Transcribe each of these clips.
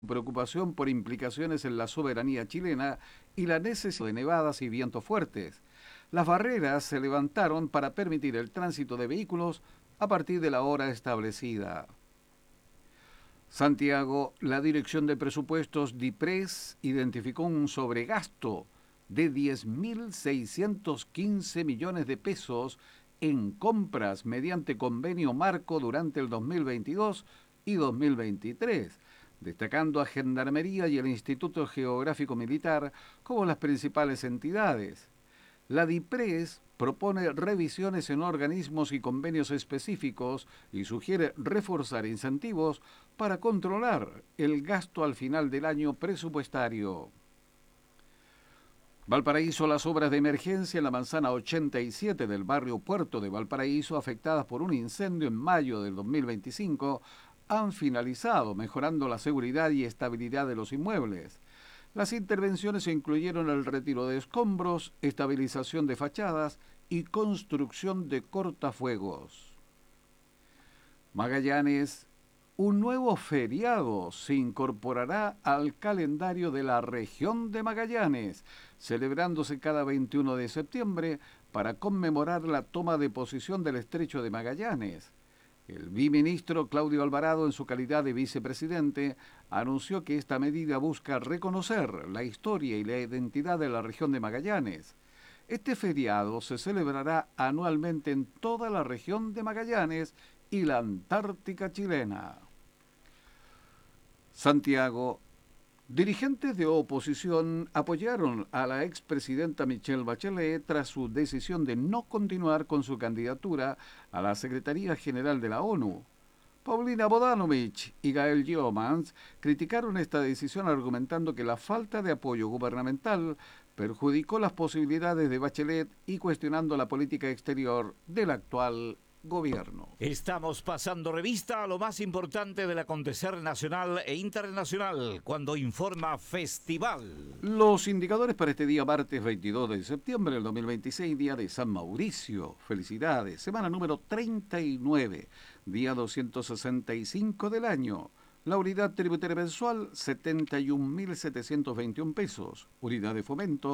preocupación por implicaciones en la soberanía chilena y la necesidad de nevadas y vientos fuertes. Las barreras se levantaron para permitir el tránsito de vehículos a partir de la hora establecida. Santiago, la Dirección de Presupuestos DIPRES identificó un sobregasto de 10.615 millones de pesos en compras mediante convenio marco durante el 2022 y 2023, destacando a Gendarmería y el Instituto Geográfico Militar como las principales entidades. La DIPRES propone revisiones en organismos y convenios específicos y sugiere reforzar incentivos para controlar el gasto al final del año presupuestario. Valparaíso, las obras de emergencia en la manzana 87 del barrio Puerto de Valparaíso, afectadas por un incendio en mayo del 2025, han finalizado, mejorando la seguridad y estabilidad de los inmuebles. Las intervenciones incluyeron el retiro de escombros, estabilización de fachadas y construcción de cortafuegos. Magallanes, un nuevo feriado se incorporará al calendario de la región de Magallanes, celebrándose cada 21 de septiembre para conmemorar la toma de posesión del Estrecho de Magallanes. El biministro Claudio Alvarado, en su calidad de vicepresidente, anunció que esta medida busca reconocer la historia y la identidad de la región de Magallanes. Este feriado se celebrará anualmente en toda la región de Magallanes y la Antártica chilena. Santiago. Dirigentes de oposición apoyaron a la expresidenta Michelle Bachelet tras su decisión de no continuar con su candidatura a la Secretaría General de la ONU. Paulina Bodanovich y Gael Yeomans criticaron esta decisión argumentando que la falta de apoyo gubernamental perjudicó las posibilidades de Bachelet y cuestionando la política exterior del actual gobierno. Estamos pasando revista a lo más importante del acontecer nacional e internacional cuando informa Festival. Los indicadores para este día martes 22 de septiembre del 2026, día de San Mauricio. Felicidades. Semana número 39, día 265 del año. La unidad tributaria mensual, 71.721 pesos. Unidad de fomento,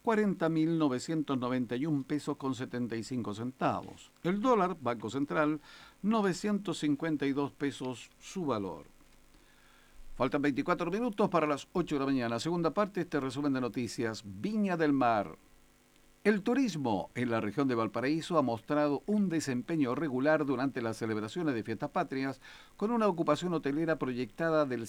40.991 pesos con 75 centavos. El dólar, Banco Central, 952 pesos su valor. Faltan 24 minutos para las 8 de la mañana. Segunda parte, este resumen de noticias. Viña del Mar. El turismo en la región de Valparaíso ha mostrado un desempeño regular durante las celebraciones de fiestas patrias, con una ocupación hotelera proyectada del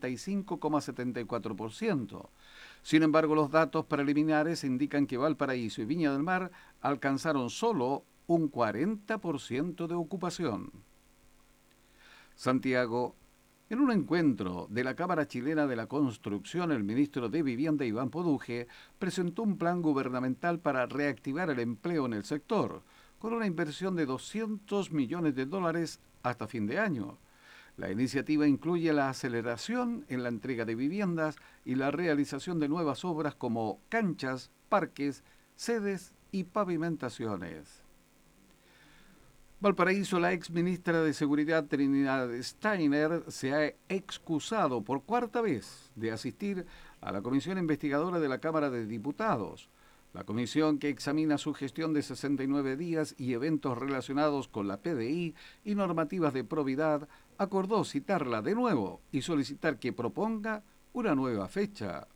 65,74%. Sin embargo, los datos preliminares indican que Valparaíso y Viña del Mar alcanzaron solo un 40% de ocupación. Santiago. En un encuentro de la Cámara Chilena de la Construcción, el ministro de Vivienda, Iván Poduje, presentó un plan gubernamental para reactivar el empleo en el sector, con una inversión de 200 millones de dólares hasta fin de año. La iniciativa incluye la aceleración en la entrega de viviendas y la realización de nuevas obras como canchas, parques, sedes y pavimentaciones. Valparaíso, la ex ministra de Seguridad Trinidad Steiner se ha excusado por cuarta vez de asistir a la comisión investigadora de la Cámara de Diputados. La comisión, que examina su gestión de 69 días y eventos relacionados con la PDI y normativas de probidad, acordó citarla de nuevo y solicitar que proponga una nueva fecha.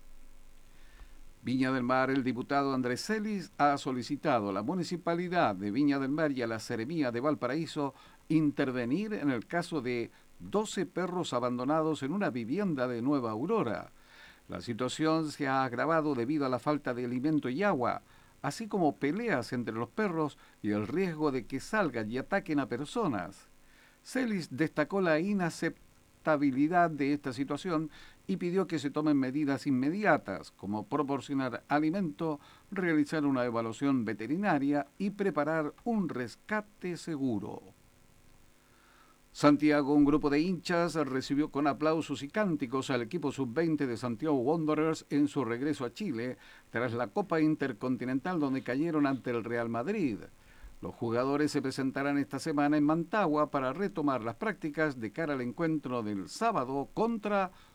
Viña del Mar, el diputado Andrés Celis ha solicitado a la Municipalidad de Viña del Mar y a la Seremía de Valparaíso intervenir en el caso de 12 perros abandonados en una vivienda de Nueva Aurora. La situación se ha agravado debido a la falta de alimento y agua, así como peleas entre los perros y el riesgo de que salgan y ataquen a personas. Celis destacó la inaceptabilidad de esta situación y pidió que se tomen medidas inmediatas, como proporcionar alimento, realizar una evaluación veterinaria y preparar un rescate seguro. Santiago, un grupo de hinchas recibió con aplausos y cánticos al equipo sub-20 de Santiago Wanderers en su regreso a Chile, tras la Copa Intercontinental donde cayeron ante el Real Madrid. Los jugadores se presentarán esta semana en Mantagua para retomar las prácticas de cara al encuentro del sábado contra